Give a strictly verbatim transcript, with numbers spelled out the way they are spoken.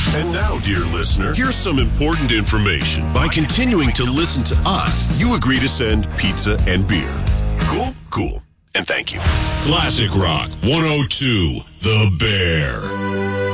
And now, dear listener, here's some important information. By continuing to listen to us, you agree to send pizza and beer. Cool? Cool. And thank you. Classic Rock one oh two, The Bear.